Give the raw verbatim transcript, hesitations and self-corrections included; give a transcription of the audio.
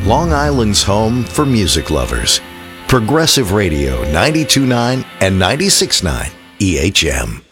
Long Island's home for music lovers. Progressive Radio ninety-two point nine and ninety-six point nine E H M.